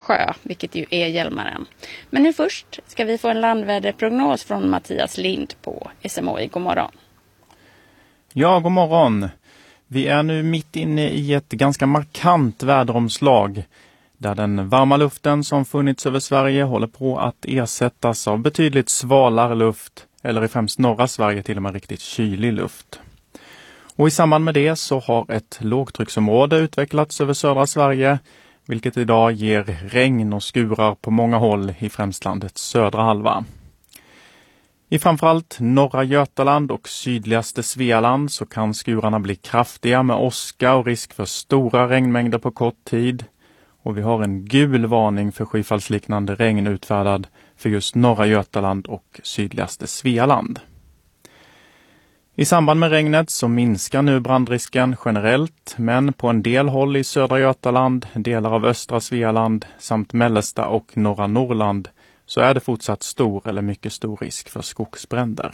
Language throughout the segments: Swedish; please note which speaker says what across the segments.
Speaker 1: sjö, vilket ju är Hjälmaren. Men nu först ska vi få en landväderprognos från Mattias Lind på SMHI. God morgon.
Speaker 2: Ja, god morgon. Vi är nu mitt inne i ett ganska markant väderomslag där den varma luften som funnits över Sverige håller på att ersättas av betydligt svalare luft, eller i främst norra Sverige till och med riktigt kylig luft. Och i samband med det så har ett lågtrycksområde utvecklats över södra Sverige, vilket idag ger regn och skurar på många håll i främst landets södra halva. I framförallt norra Götaland och sydligaste Svealand så kan skurarna bli kraftiga med åska och risk för stora regnmängder på kort tid. Och vi har en gul varning för skyfallsliknande regn utfärdad för just norra Götaland och sydligaste Svealand. I samband med regnet så minskar nu brandrisken generellt, men på en del håll i södra Götaland, delar av östra Svealand samt mellersta och norra Norrland så är det fortsatt stor eller mycket stor risk för skogsbränder.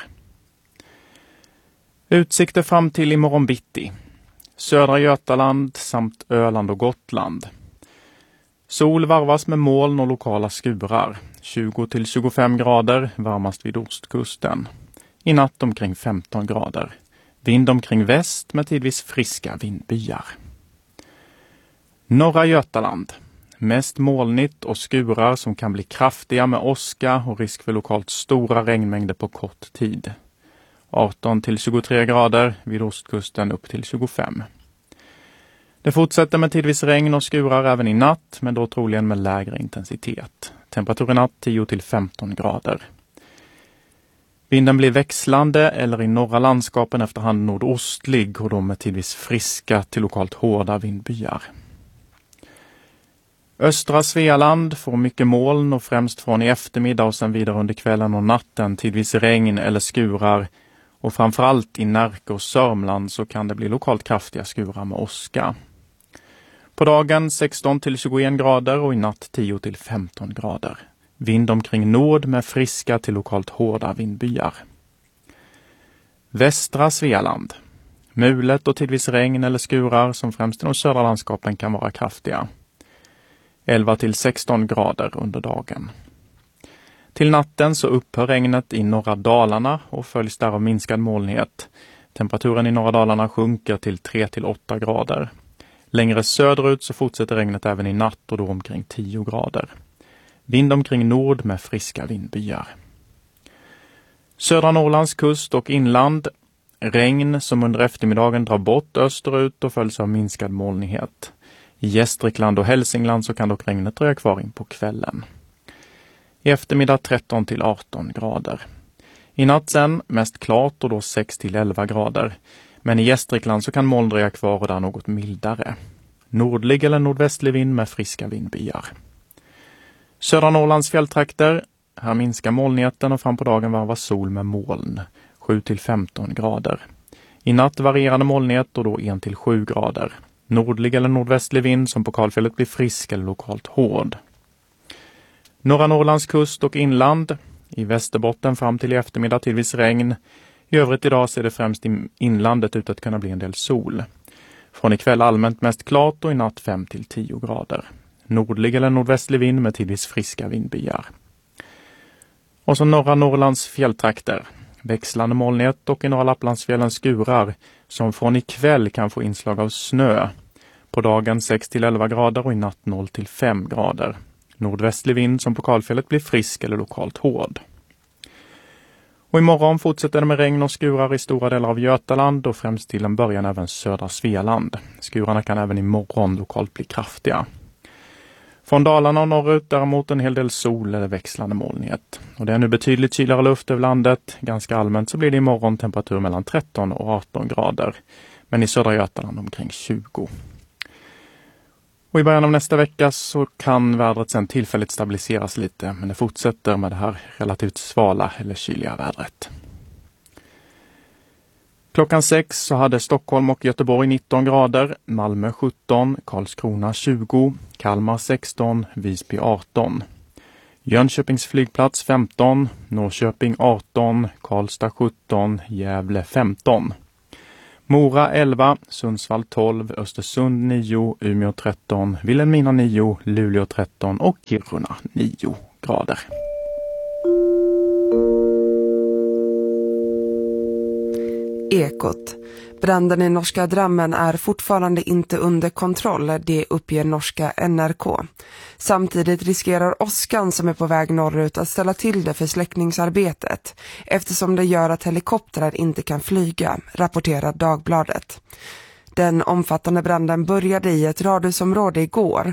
Speaker 2: Utsikter fram till imorgon bitti. Södra Götaland samt Öland och Gotland. Sol varvas med moln och lokala skurar. 20-25 grader, varmast vid ostkusten. I natt omkring 15 grader. Vind omkring väst med tidvis friska vindbyar. Norra Götaland. Mest molnigt och skurar som kan bli kraftiga med åska och risk för lokalt stora regnmängder på kort tid. 18-23 grader, vid ostkusten upp till 25. Det fortsätter med tidvis regn och skurar även i natt, men då troligen med lägre intensitet. Temperatur i natt 10-15 grader. Vinden blir växlande eller i norra landskapen efterhand nordostlig och då med tidvis friska till lokalt hårda vindbyar. Östra Svealand får mycket moln och främst från i eftermiddag och sen vidare under kvällen och natten tidvis regn eller skurar. Och framförallt i Närke och Sörmland så kan det bli lokalt kraftiga skurar med åska. På dagen 16-21 grader och i natt 10-15 grader. Vind omkring nord med friska till lokalt hårda vindbyar. Västra Svealand. Mulet och tidvis regn eller skurar som främst i de södra landskapen kan vara kraftiga. 11-16 grader under dagen. Till natten så upphör regnet i norra Dalarna och följs därav minskad molnighet. Temperaturen i norra Dalarna sjunker till 3-8 grader. Längre söderut så fortsätter regnet även i natt och då omkring 10 grader. Vind omkring nord med friska vindbyar. Södra Norrlands kust och inland. Regn som under eftermiddagen drar bort österut och följs av minskad molnighet. I Gästrikland och Hälsingland så kan dock regnet dröja kvar in på kvällen. I eftermiddag 13-18 grader. I natt sen mest klart och då 6-11 grader. Men i Gästrikland så kan moln dröja kvar och där något mildare. Nordlig eller nordvästlig vind med friska vindbyar. Södra Norrlands fjälltrakter. Här minskar molnigheten och fram på dagen varvas sol med moln. 7-15 grader. I natt varierande molnighet och då 1-7 grader. Nordlig eller nordvästlig vind som på kalfjället blir frisk eller lokalt hård. Norra Norrlands kust och inland. I Västerbotten fram till i eftermiddag tidvis regn. I övrigt idag ser det främst i inlandet ut att kunna bli en del sol. Från ikväll allmänt mest klart och i natt 5-10 grader. Nordlig eller nordvästlig vind med tidvis friska vindbyar. Och så norra Norrlands fjälltrakter. Växlande molnighet och i norra Lapplandsfjällen skurar som från ikväll kan få inslag av snö. På dagen 6-11 grader och i natt 0-5 grader. Nordvästlig vind som på kalfjället blir frisk eller lokalt hård. Och imorgon fortsätter det med regn och skurar i stora delar av Götaland och främst till en början även södra Svealand. Skurarna kan även imorgon lokalt bli kraftiga. Från Dalarna och norrut däremot en hel del sol eller växlande molnighet. Och det är nu betydligt kylare luft över landet. Ganska allmänt så blir det imorgon temperatur mellan 13 och 18 grader. Men i södra Götaland omkring 20. Och i början av nästa vecka så kan vädret sen tillfälligt stabiliseras lite. Men det fortsätter med det här relativt svala eller kyliga vädret. Klockan 6 så hade Stockholm och Göteborg 19 grader, Malmö 17, Karlskrona 20, Kalmar 16, Visby 18. Jönköpings flygplats 15, Norrköping 18, Karlstad 17, Gävle 15. Mora 11, Sundsvall 12, Östersund 9, Umeå 13, Vilhelmina 9, Luleå 13 och Kiruna 9 grader.
Speaker 3: Ekot. Branden i norska Drammen är fortfarande inte under kontroll, det uppger norska NRK. Samtidigt riskerar åskan som är på väg norrut att ställa till det för släckningsarbetet eftersom det gör att helikoptrar inte kan flyga, rapporterar Dagbladet. Den omfattande branden började i ett radhusområde igår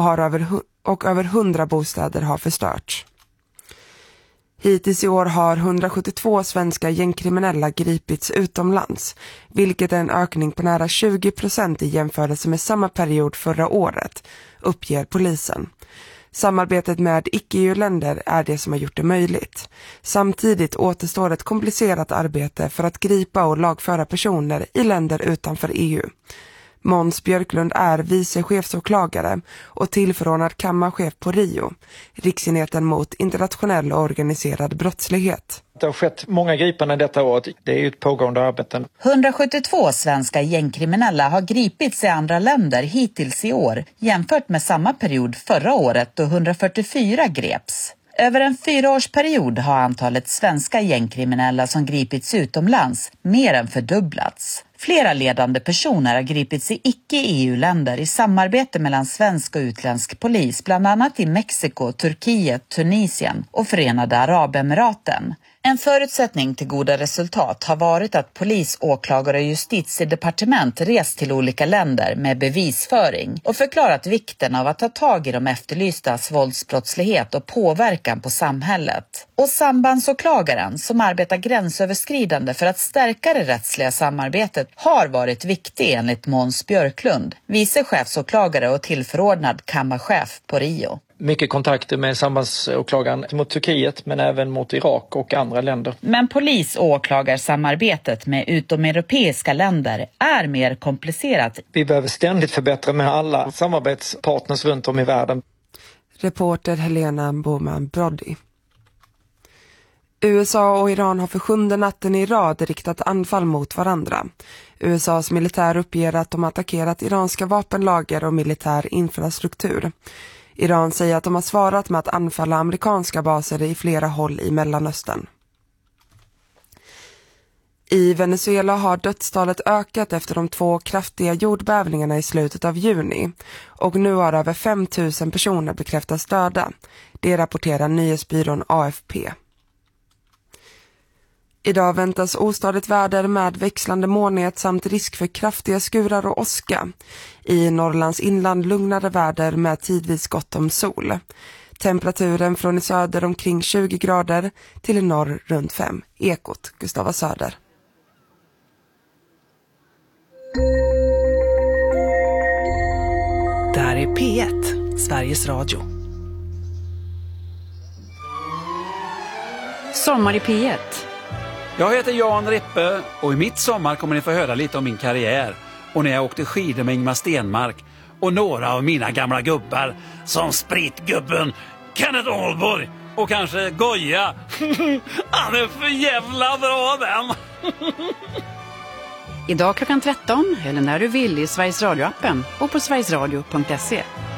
Speaker 3: och över 100 bostäder har förstörts. Hittills i år har 172 svenska gängkriminella gripits utomlands, vilket är en ökning på nära 20% i jämförelse med samma period förra året, uppger polisen. Samarbetet med icke-EU-länder är det som har gjort det möjligt. Samtidigt återstår ett komplicerat arbete för att gripa och lagföra personer i länder utanför EU. Måns Björklund är vice chefsåklagare och tillförordnad kammarchef på RIO, Riksenheten mot internationell och organiserad brottslighet.
Speaker 4: Det har skett många gripanden detta år. Det är ju ett pågående arbete.
Speaker 5: 172 svenska gängkriminella har gripits i andra länder hittills i år jämfört med samma period förra året då 144 greps. Över en 4-årsperiod har antalet svenska gängkriminella som gripits utomlands mer än fördubblats. Flera ledande personer har gripits i icke-EU-länder i samarbete mellan svensk och utländsk polis, bland annat i Mexiko, Turkiet, Tunisien och Förenade Arabemiraten. En förutsättning till goda resultat har varit att polis, åklagare och justitiedepartement rest till olika länder med bevisföring och förklarat vikten av att ta tag i de efterlystas våldsbrottslighet och påverkan på samhället. Och sambandsåklagaren, som arbetar gränsöverskridande för att stärka det rättsliga samarbetet, har varit viktig enligt Måns Björklund, vice chefsåklagare och tillförordnad kammarchef på RIO.
Speaker 4: Mycket kontakter med sambandsåklagaren mot Turkiet men även mot Irak och andra länder.
Speaker 5: Men polis- och åklagarsamarbetet med utomeuropeiska länder är mer komplicerat.
Speaker 4: Vi behöver ständigt förbättra med alla samarbetspartners runt om i världen.
Speaker 3: Reporter Helena Boman Brody. USA och Iran har för 7:e natten i rad riktat anfall mot varandra. USAs militär uppger att de attackerat iranska vapenlager och militär infrastruktur. Iran säger att de har svarat med att anfalla amerikanska baser i flera håll i Mellanöstern. I Venezuela har dödstalet ökat efter de 2 kraftiga jordbävningarna i slutet av juni och nu har över 5 000 personer bekräftats döda. Det rapporterar nyhetsbyrån AFP. Idag väntas ostadigt väder med växlande molnighet samt risk för kraftiga skurar och åska. I Norrlands inland lugnare väder med tidvis gott om sol. Temperaturen från i söder omkring 20 grader till i norr runt 5. Ekot, Gustava Söder.
Speaker 6: Där är P1, Sveriges Radio.
Speaker 7: Sommar i P1.
Speaker 8: Jag heter Jan Rippe och i mitt sommar kommer ni få höra lite om min karriär och när jag åkte skidor med Ingmar Stenmark och några av mina gamla gubbar som Spritgubben, Kenneth Ahlborg och kanske Goya. Han är för jävla bra den!
Speaker 7: Idag klockan 13 eller när du vill i Sveriges Radio-appen och på sverigesradio.se.